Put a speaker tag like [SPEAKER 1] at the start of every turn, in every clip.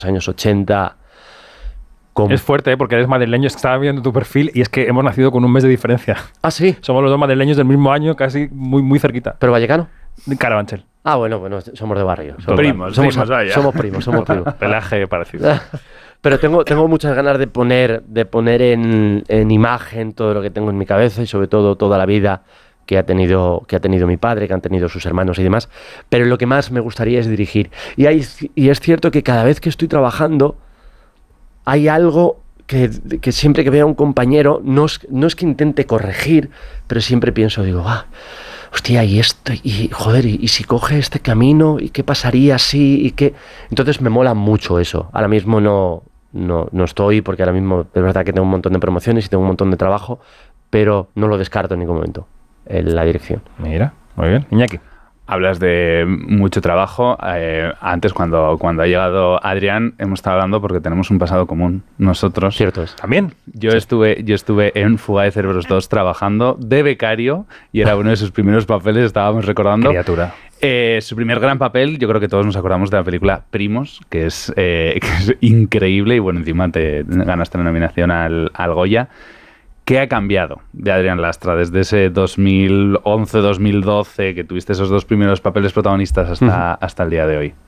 [SPEAKER 1] años 80.
[SPEAKER 2] Es fuerte, porque eres madrileño, es que estaba viendo tu perfil y es que hemos nacido con un mes de diferencia.
[SPEAKER 1] Ah, sí.
[SPEAKER 2] Somos los dos madrileños del mismo año, casi muy cerquita.
[SPEAKER 1] ¿Pero vallecano?
[SPEAKER 2] Carabanchel.
[SPEAKER 1] Ah, bueno, somos de barrio.
[SPEAKER 3] Primos, vaya.
[SPEAKER 1] Somos primos.
[SPEAKER 2] Pelaje parecido.
[SPEAKER 1] Pero tengo muchas ganas de poner en imagen todo lo que tengo en mi cabeza y sobre todo toda la vida que ha tenido mi padre, que han tenido sus hermanos y demás. Pero lo que más me gustaría es dirigir. Y es cierto que cada vez que estoy trabajando hay algo que siempre que veo a un compañero, no es que intente corregir, pero siempre pienso, digo, hostia, y esto, y joder, y si coge este camino, y qué pasaría si, y qué. Entonces me mola mucho eso. Ahora mismo no estoy, porque ahora mismo es verdad que tengo un montón de promociones y tengo un montón de trabajo, pero no lo descarto en ningún momento, en la dirección.
[SPEAKER 2] Mira, muy bien. Iñaki.
[SPEAKER 3] Hablas de mucho trabajo. Antes, cuando ha llegado Adrián, hemos estado hablando porque tenemos un pasado común. Nosotros.
[SPEAKER 1] Cierto es.
[SPEAKER 2] También.
[SPEAKER 3] Yo estuve en Fuga de Cerebros 2 trabajando de becario y era uno de sus primeros papeles, estábamos recordando.
[SPEAKER 2] Criatura.
[SPEAKER 3] Su primer gran papel, yo creo que todos nos acordamos de la película Primos, que es increíble y bueno, encima te ganaste la nominación al Goya. ¿Qué ha cambiado de Adrián Lastra desde ese 2011-2012 que tuviste esos dos primeros papeles protagonistas hasta el día de hoy?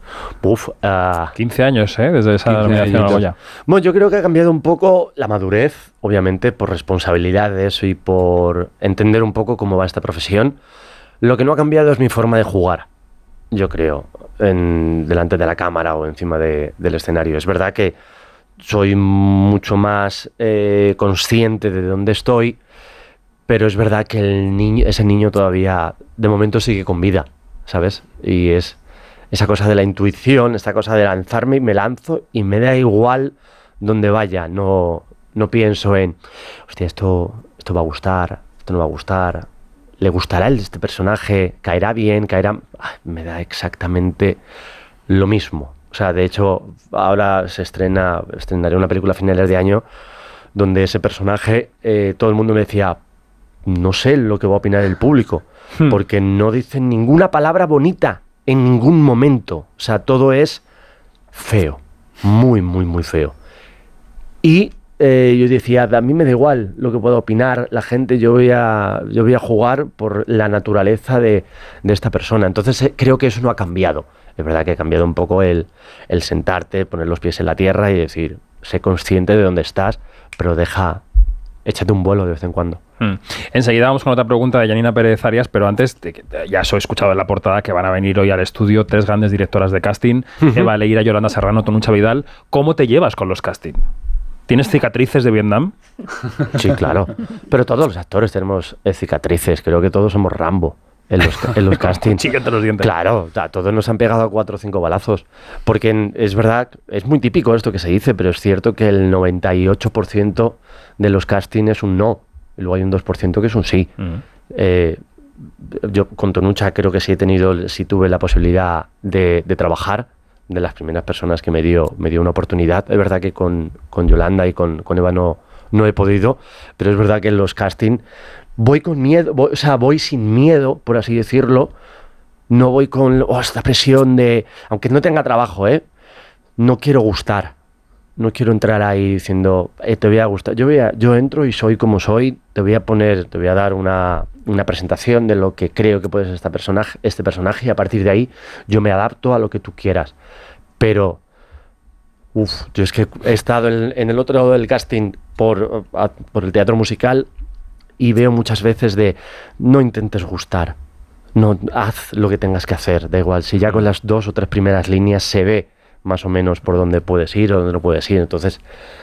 [SPEAKER 2] 15 años, desde esa nominación al Goya.
[SPEAKER 1] Bueno, yo creo que ha cambiado un poco la madurez, obviamente por responsabilidades y por entender un poco cómo va esta profesión. Lo que no ha cambiado es mi forma de jugar, yo creo, delante de la cámara o encima del escenario. Es verdad que soy mucho más consciente de dónde estoy, pero es verdad que ese niño todavía, de momento, sigue con vida, ¿sabes? Y es esa cosa de la intuición, esta cosa de lanzarme y me lanzo y me da igual dónde vaya. No pienso en, hostia, esto va a gustar, esto no va a gustar, le gustará este personaje, caerá bien, caerá. Me da exactamente lo mismo. O sea, de hecho, ahora estrenaré una película a finales de año donde ese personaje, todo el mundo me decía, no sé lo que va a opinar el público, porque no dicen ninguna palabra bonita en ningún momento. O sea, todo es feo, muy, muy, muy feo. Y yo decía, a mí me da igual lo que pueda opinar la gente, yo voy a jugar por la naturaleza de esta persona. Entonces creo que eso no ha cambiado. Es verdad que ha cambiado un poco el sentarte, poner los pies en la tierra y decir, sé consciente de dónde estás, pero échate un vuelo de vez en cuando.
[SPEAKER 2] Enseguida vamos con otra pregunta de Janina Pérez Arias, pero antes, ya os he escuchado en la portada que van a venir hoy al estudio 3 grandes directoras de casting, Eva Leira, Yolanda Serrano, Tonucha Vidal. ¿Cómo te llevas con los castings? ¿Tienes cicatrices de Vietnam?
[SPEAKER 1] Sí, claro. Pero todos los actores tenemos cicatrices. Creo que todos somos Rambo en los castings.
[SPEAKER 2] Chíquete los dientes.
[SPEAKER 1] Claro, a todos nos han pegado 4 o 5 balazos. Porque es verdad, es muy típico esto que se dice, pero es cierto que el 98% de los castings es un no. Y luego hay un 2% que es un sí. Yo con Tonucha creo que sí tuve la posibilidad de trabajar, de las primeras personas que me dio una oportunidad. Es verdad que con Yolanda y con Eva no he podido, pero es verdad que en los castings voy con miedo, voy sin miedo, por así decirlo. No voy con esta presión de, aunque no tenga trabajo, no quiero gustar. No quiero entrar ahí diciendo, te voy a gustar. Yo entro y soy como soy, te voy a dar una presentación de lo que creo que puede ser este personaje y a partir de ahí yo me adapto a lo que tú quieras. Pero, yo es que he estado en el otro lado del casting por el teatro musical y veo muchas veces no intentes gustar, no, haz lo que tengas que hacer, da igual, si ya con las 2 o 3 primeras líneas se ve más o menos por dónde puedes ir o dónde no puedes ir. Entonces,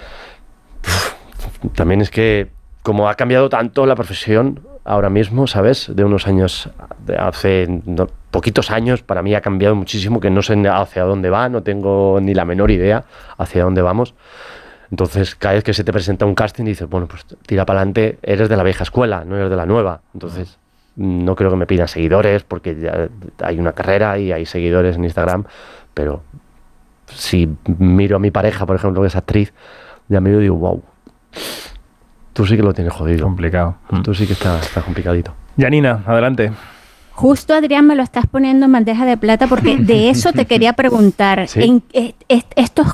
[SPEAKER 1] también es que como ha cambiado tanto la profesión ahora mismo, ¿sabes? De unos años, hace poquitos años, para mí ha cambiado muchísimo, que no sé hacia dónde va, no tengo ni la menor idea hacia dónde vamos. Entonces, cada vez que se te presenta un casting, dices, bueno, pues tira para adelante, eres de la vieja escuela, no eres de la nueva. Entonces, no creo que me pidan seguidores, porque ya hay una carrera y hay seguidores en Instagram, pero si miro a mi pareja, por ejemplo, que es actriz, ya miro y digo, wow, tú sí que lo tienes jodido.
[SPEAKER 2] Complicado.
[SPEAKER 1] Tú sí que está complicadito.
[SPEAKER 2] Janina, adelante.
[SPEAKER 4] Justo, Adrián, me lo estás poniendo en bandeja de plata porque de eso te quería preguntar.
[SPEAKER 1] ¿Sí?
[SPEAKER 4] Estos